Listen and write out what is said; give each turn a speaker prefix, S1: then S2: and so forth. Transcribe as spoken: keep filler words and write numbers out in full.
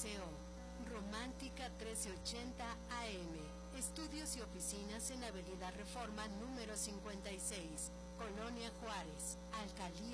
S1: S O. Romántica trece ochenta A M. Estudios y oficinas en Avenida Reforma número cincuenta y seis, Colonia Juárez, Alcaldía